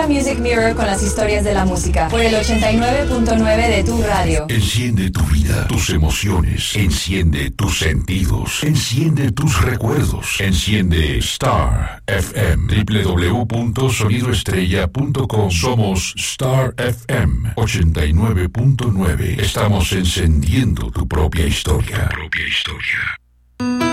Music Mirror con las historias de la música por el 89.9 de tu radio. Enciende tu vida, tus emociones, enciende tus sentidos, enciende tus recuerdos, enciende Star FM, www.sonidoestrella.com. Somos Star FM 89.9. Estamos encendiendo tu propia historia. Tu propia historia.